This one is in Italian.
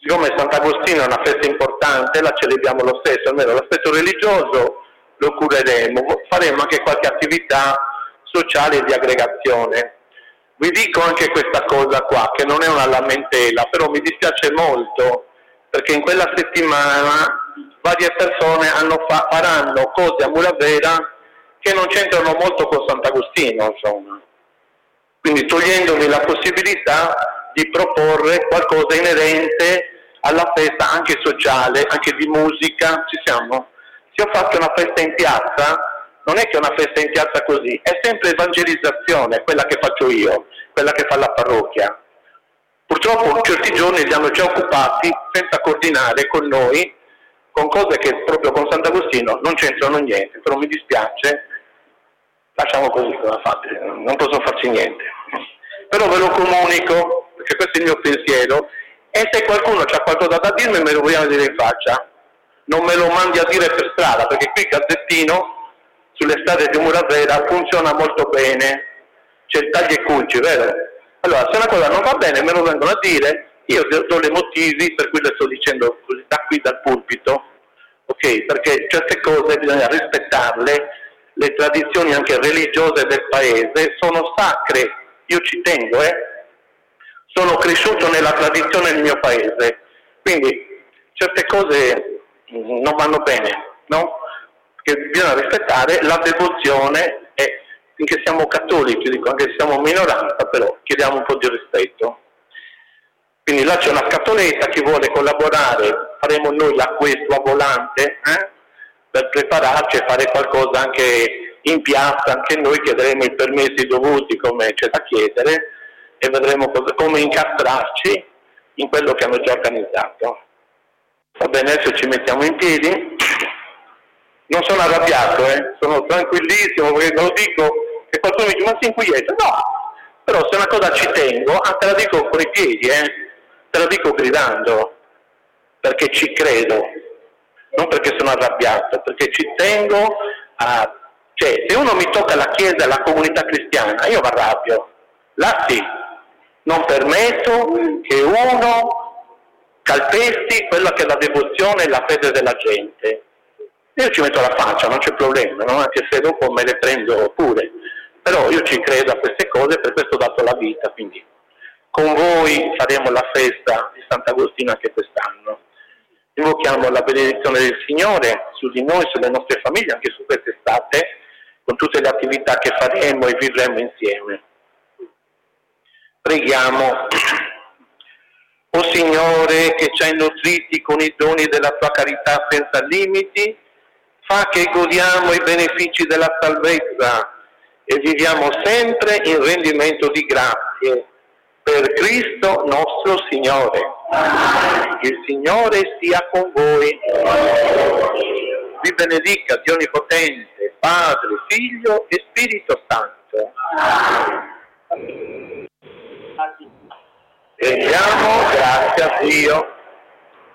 siccome Sant'Agostino è una festa importante, la celebriamo lo stesso, almeno l'aspetto religioso lo cureremo, faremo anche qualche attività sociale e di aggregazione. Vi dico anche questa cosa qua, che non è una lamentela, però mi dispiace molto, perché in quella settimana varie persone faranno cose a Muravera che non c'entrano molto con Sant'Agostino, insomma. Quindi togliendomi la possibilità di proporre qualcosa inerente alla festa anche sociale, anche di musica. Ci siamo? Se ho fatto una festa in piazza, non è che una festa in piazza così, è sempre evangelizzazione, quella che faccio io, quella che fa la parrocchia. Purtroppo certi giorni li hanno già occupati senza coordinare con noi, con cose che proprio con Sant'Agostino non c'entrano niente, però mi dispiace, lasciamo così, non posso farci niente. Però ve lo comunico, perché questo è il mio pensiero, e se qualcuno ha qualcosa da dirmi me lo vogliamo dire in faccia, non me lo mandi a dire per strada, perché qui il Gazzettino sulle strade di Muravera funziona molto bene, c'è il taglia e cuci, vero? Allora, se una cosa non va bene me lo vengono a dire, io do i motivi per cui le sto dicendo così da qui dal pulpito, ok? Perché certe cose bisogna rispettarle, le tradizioni anche religiose del paese sono sacre, io ci tengo, sono cresciuto nella tradizione del mio paese, quindi certe cose non vanno bene, no? Che bisogna rispettare la devozione e finché siamo cattolici, dico, anche se siamo minoranza, però chiediamo un po' di rispetto. Quindi là c'è una scatoletta, chi vuole collaborare, faremo noi la questua volante per prepararci e fare qualcosa anche in piazza, anche noi chiederemo i permessi dovuti come c'è da chiedere e vedremo come incastrarci in quello che hanno già organizzato. Va bene, adesso ci mettiamo in piedi. Non sono arrabbiato, sono tranquillissimo, perché lo dico e qualcuno mi dice ma sei inquietato? No, però se una cosa ci tengo, te la dico con i piedi, te la dico gridando, perché ci credo, non perché sono arrabbiato, perché ci tengo a... Cioè, se uno mi tocca la Chiesa e la comunità cristiana, io mi arrabbio, là sì, non permetto che uno calpesti quella che è la devozione e la fede della gente. Io ci metto la faccia, non c'è problema, no? Anche se dopo me le prendo pure, però io ci credo a queste cose, per questo ho dato la vita, quindi con voi faremo la festa di Sant'Agostino anche quest'anno. Invochiamo la benedizione del Signore su di noi, sulle nostre famiglie, anche su quest'estate, con tutte le attività che faremo e vivremo insieme. Preghiamo. O Signore, che ci hai nutriti con i doni della tua carità senza limiti, fa che godiamo i benefici della salvezza e viviamo sempre in rendimento di grazie. Per Cristo nostro Signore. Il Signore sia con voi. Vi benedica Dio Onnipotente, Padre, Figlio e Spirito Santo. E diamo grazie a Dio.